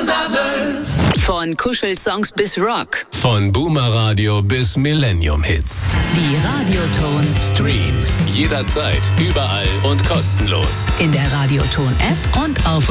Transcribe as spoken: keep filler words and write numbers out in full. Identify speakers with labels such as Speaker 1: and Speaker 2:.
Speaker 1: lessons I've learned.
Speaker 2: Von Kuschelsongs bis Rock.
Speaker 3: Von Boomer Radio bis Millennium Hits.
Speaker 2: Die Radioton
Speaker 3: Streams jederzeit, überall und kostenlos.
Speaker 2: in der Radioton App und auf